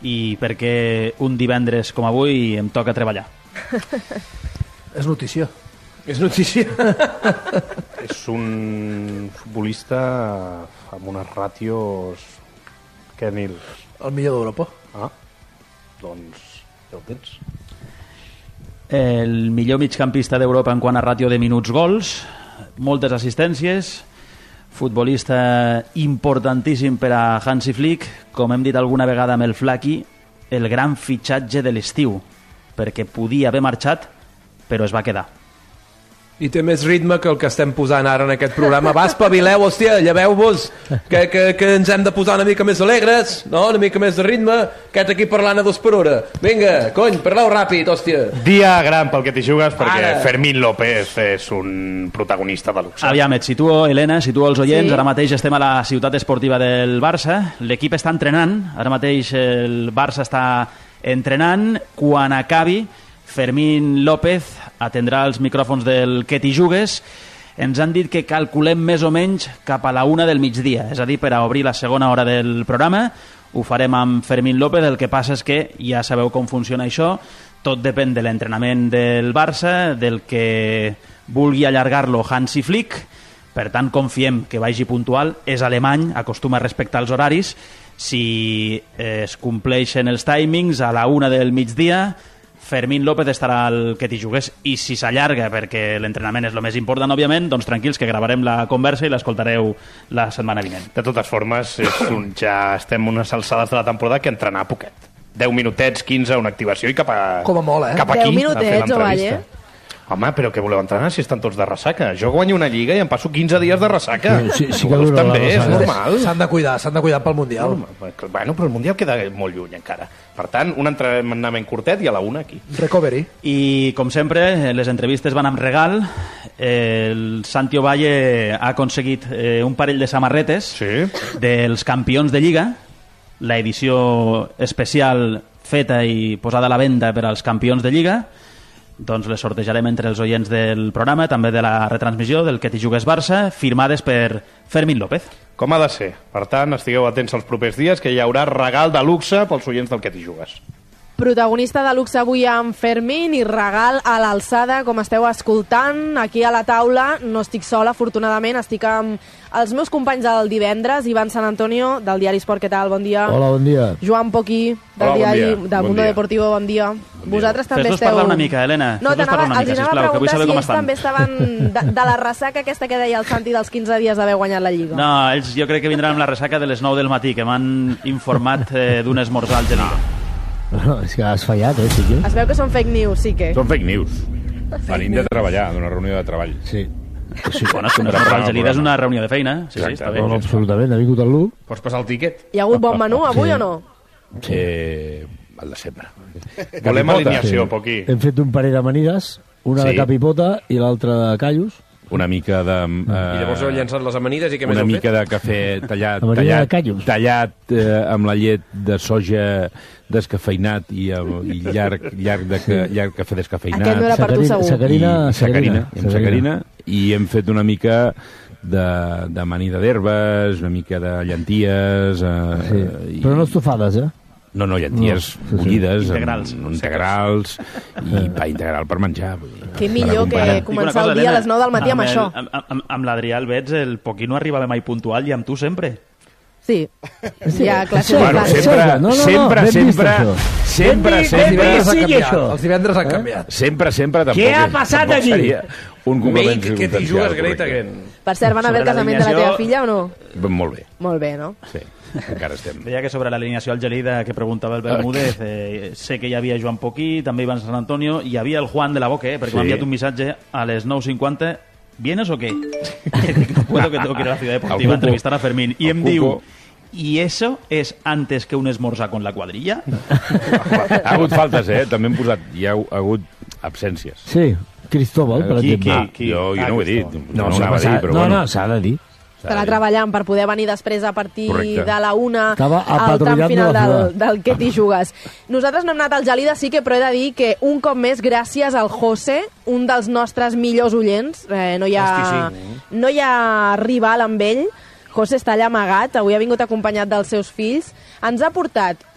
i per què un divendres com avui em toca treballar. És notícia. És notícia. És un futbolista amb unes ràtios... Què, Nil? El millor d'Europa. Ah, doncs ja ho tens. El millor migcampista d'Europa en quant a ràtio de minuts gols, moltes assistències, futbolista importantíssim per a Hansi Flick, com hem dit alguna vegada amb el Flaqui, el gran fitxatge de l'estiu, perquè podia haver marxat, però es va quedar. I té més ritme que el que estem posant ara en aquest programa. Va, espavileu, hòstia, lleveu-vos, que ens hem de posar una mica més alegres, no? Una mica més de ritme, aquest aquí parlant a 2 per hora. Vinga, cony, parleu ràpid, hòstia. Dia gran pel que t'hi jugues, perquè Fermín López és un protagonista de luxe. Aviam, et situo, Helena, situo els oients. Sí. Ara mateix estem a la ciutat esportiva del Barça. L'equip està entrenant. Ara mateix el Barça està entrenant. Quan acabi, Fermín López atendrà els micròfons del Que t'hi jugues. Ens han dit que calculem més o menys cap a la 1 del migdia, és a dir, per a obrir la segona hora del programa. Ho farem amb Fermín López. El que passa és que ja sabeu com funciona això. Tot depèn de l'entrenament del Barça, del que vulgui allargar-lo Hansi Flick. Per tant, confiem que vagi puntual. És alemany, acostuma a respectar els horaris. Si es compleixen els timings, a la 1 del migdia Fermín López estarà al Que t'hi jugues, i si s'allarga perquè l'entrenament és el més important, òbviament, doncs tranquils, que gravarem la conversa i l'escoltareu la setmana vinent. De totes formes, ja estem unes alçades de la temporada que entrenar poquet. 10 minutets, 15, una activació i cap a... Com a molt, cap aquí, 10 minutets, o valle? Home, però què voleu entrenar si estan tots de ressaca? Jo guanyo una lliga i em passo 15 dies de ressaca. Sí, Vosaltres també, és normal. S'han de cuidar pel Mundial. Bueno, però el Mundial queda molt lluny encara. Per tant, un entrenament curtet i a la 1 aquí. Recovery. I, com sempre, les entrevistes van amb regal. El Santi Ovalle ha aconseguit un parell de samarretes dels campions de Lliga, la edició especial feta i posada a la venda per als campions de Lliga. Doncs les sortejarem entre els oients del programa, també de la retransmissió del Que t'hi jugues Barça, firmades per Fermín López. Com ha de ser. Per tant, estigueu atents els propers dies, que hi haurà regal de luxe pels oients del Que t'hi jugues. Protagonista de luxe avui amb Fermín i regal a l'alçada, com esteu escoltant aquí a la taula. No estic sola, afortunadament, estic amb els meus companys del divendres, Ivan San Antonio, del diari Esport, què tal? Bon dia. Hola, bon dia. Joan Poquí, del diari del Mundo Deportivo, bon dia. Vosaltres també esteu... Fes-nos parlar una mica, Helena. No, els anava a preguntar si ells també estaven de la ressaca aquesta que deia el Santi dels 15 dies d'haver guanyat la Lliga. No, ells jo crec que vindran amb la ressaca de les 9 del matí, que m'han informat d'un esmorzar al Gelida. No, és que has fallat, sí que. Es veu que són fake news, sí que. Són fake news. Venim de treballar, d'una reunió de treball. Sí. Bueno, si un esmorzar al Gelida és una reunió de feina. Sí, està bé. No, absolutament, ha vingut el Lu. Pots passar el tíquet? Hi ha hagut bon menú avui o no? El de sempre. Volem alineació, Poquí. Hem fet un parell d'amanides, una de capipota i l'altra de callos. Una mica de... I llavors heu llançat les amanides i què més heu fet? Una mica de cafè tallat amb la llet de soja descafeinat i llarg cafè descafeinat. Aquest no era per tu, segur. Sacarina. I hem fet una mica d'amanida d'herbes, una mica de llenties... Però no estofades, No, llenties bullides, integrals i pa integral per menjar. Que millor que començar el dia a les 9 del matí amb això. Amb l'Adrià Albets, el Poquí no arribava mai puntual, i amb tu sempre. Sí, ja, clar. Sempre. Els divendres han canviat. Sempre tampoc. Què ha passat aquí? Un complement que t'hi jugues great again. Per cert, van a haver el casament de la teva filla o no? Molt bé. Molt bé, no? Sí, encara estem. Deia que sobre l'alineació al Gelida que preguntava el Bermúdez, sé que hi havia Joan Poquí, també Ivan San Antonio, i hi havia el Juan de la Boque, perquè m'ha enviat un missatge a les 9:50. ¿Vienes o qué? No puedo, que tengo que ir a la Ciudad Deportiva a entrevistar a Fermín. Y em diu, ¿y eso es antes que un esmorzar con la cuadrilla? Ha hagut faltes, també hem posat, hi ha hagut absències. Sí, Cristóbal, per exemple. Jo no ho he dit. No, s'ha de dir. Estarà treballant per poder venir després a partir de la 1 al tram final del Que t'hi jugues. Nosaltres no hem anat al Gelida, sí que, però he de dir que un cop més, gràcies al José, un dels nostres millors oients, no hi ha rival amb ell, José està allà amagat, avui ha vingut acompanyat dels seus fills, ens ha portat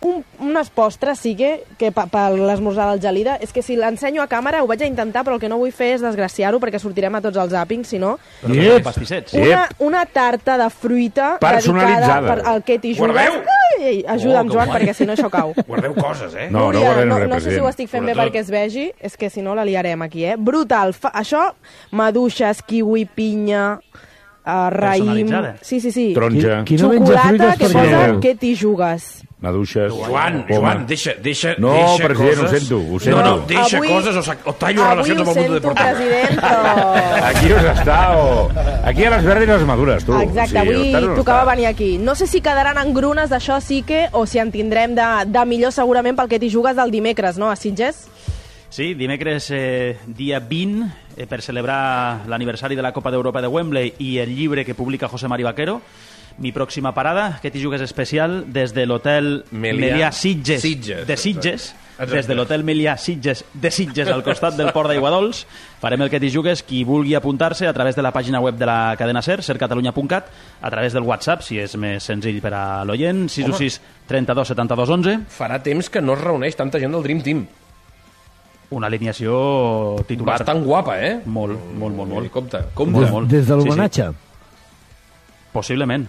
unes postres sí que per l'esmorzar del Gelida, és que si l'ensenyo a càmera ho vaig a intentar, però el que no vull fer és desgraciar-ho perquè sortirem a tots els zàpings, si no. Pastissets. Una tarta de fruita personalitzada dedicada al Ketty Jugas. Ajuda'm, Joan, perquè si no això cau. Guardeu coses, No guardem res, no sé si ho estic fent bé perquè es vegi, és que si no la liarem aquí, Brutal. Això, maduixes, kiwi, pinya, raïm... Sí. Taronja. Qui no menja Xocolata fruites que perquè... posa Ketty Jugas. Maduixes. Joan, deixa No, president, coses. ho sento. No, deixa Avui- coses o tallo relacions amb el mundo deportivo. Avui ho sento, president, però... Aquí no s'està, aquí a les verdes i les madures, tu. Exacte, avui tocava venir aquí. No sé si quedaran engrunes d'això sí que, o si en tindrem de millor segurament pel Ketty Jugas del dimecres, no, a Sitges? Sí, dimecres dia 20, per celebrar l'aniversari de la Copa d'Europa de Wembley i el llibre que publica José Mari Vaquero. Mi pròxima parada, Ketty Jugas especial, des de l'hotel Melià Sitges de Sitges. Des de l'hotel Melià Sitges de Sitges, al costat del port d'Aiguadols. Farem el Ketty Jugas. Qui vulgui apuntar-se a través de la pàgina web de la cadena SER, sercatalunya.cat, a través del WhatsApp, si és més senzill per a l'oient, 616 32 72 11. Farà temps que no es reuneix tanta gent del Dream Team. Una alineació titular. Va tan guapa, Molt. Compte. Des de l'homenatge. Possiblement.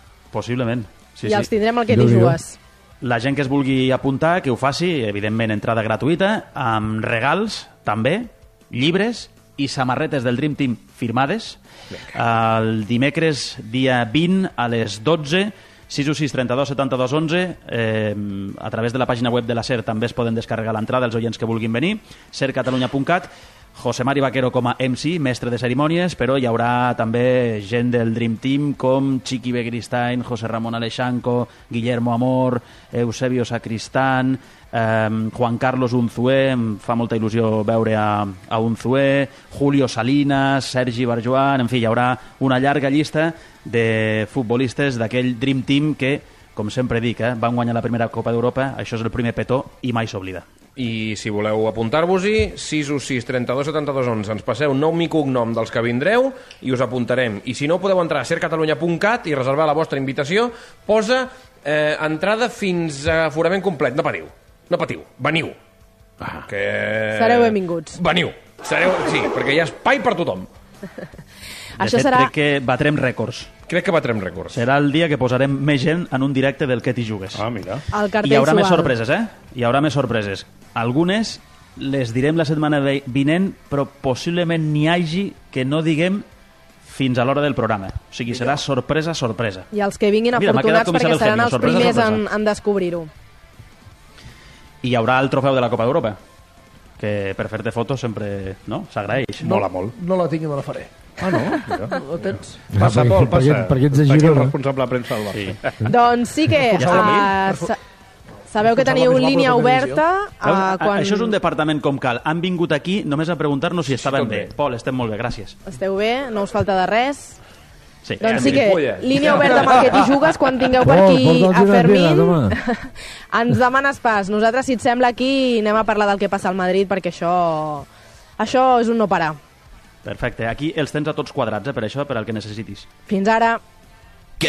Sí. I els tindrem al Ketty Jugas. La gent que es vulgui apuntar, que ho faci, evidentment, entrada gratuïta, amb regals, també, llibres i samarretes del Dream Team firmades. El dimecres, dia 20, a les 12, 616 32 72 11, a través de la pàgina web de la SER també es poden descarregar l'entrada els oients que vulguin venir, sercatalunya.cat. José Mari Vaquero com a MC, mestre de cerimònies, però hi haurà també gent del Dream Team com Chiqui Begristain, José Ramón Alexanco, Guillermo Amor, Eusebio Sacristán, Juan Carlos Unzué, em fa molta il·lusió veure a Unzué, Julio Salinas, Sergi Barjuan, en fi, hi haurà una llarga llista de futbolistes d'aquell Dream Team que, com sempre dic, van guanyar la primera Copa d'Europa, això és el primer petó i mai s'oblida. I si voleu apuntar-vos-hi, 616 32 72 11, ens passeu nom i cognom dels que vindreu i us apuntarem. I si no, podeu entrar a sercatalunya.cat i reservar la vostra invitació. Posa entrada fins a aforament complet. No patiu, veniu. Que... Sereu benvinguts. Veniu, sí, perquè hi ha espai per tothom. Això fet, serà... crec que batrem rècords. Crec que batrem rècords. Serà el dia que posarem més gent en un directe del Ketty Jugas. Mira. El cartell Hi haurà més suau. sorpreses, Hi haurà més sorpreses. Algunes les direm la setmana vinent, però possiblement n'hi hagi que no diguem fins a l'hora del programa. O sigui, serà sorpresa. I els que vinguin Mira, m'ha quedat afortunats com perquè Isabel seran Gemio, els sorpresa, primers sorpresa. en descobrir-ho. I hi haurà el trofeu de la Copa d'Europa, que per fer-te fotos sempre s'agraeix. Mola molt. No la tinc i me la faré. No? No tens? Passa, Pol, passa. Per què ets de Està aquí el Girona? responsable de premsa del Barça. Sí. Doncs sí que... Sabeu que teniu línia oberta quan... Això és un departament com cal. Han vingut aquí només a preguntar-nos si estaven tot bé. bé. Pol, estem molt bé, gràcies. Esteu bé, no us falta de res. Sí. Doncs sí que gilipolles. línia oberta amb el Ketty Jugas quan tingueu per aquí porta'ls a unes Fermín. birres, home. Ens demanes pas. Nosaltres, si et sembla, aquí anem a parlar del que passa al Madrid perquè això és un no parar. Perfecte. Aquí els tens a tots quadrats, per això, per al que necessitis. Fins ara.